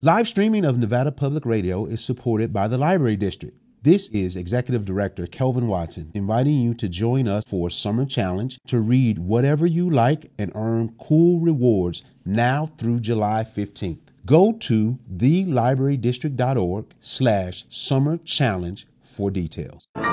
Live streaming of Nevada Public Radio is supported by the Library District. This is Executive Director Kelvin Watson inviting you to join us for a summer challenge to read whatever you like and earn cool rewards now through July 15th. Go to thelibrarydistrict.org/summer challenge for details.